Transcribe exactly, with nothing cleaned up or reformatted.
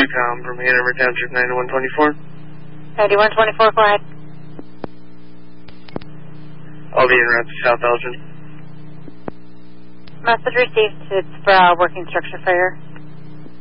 Tom from Hanover Township, ninety-one twenty-four. ninety-one twenty-four, go ahead. I'll be en route to South Elgin. Message received. It's for uh, working structure failure.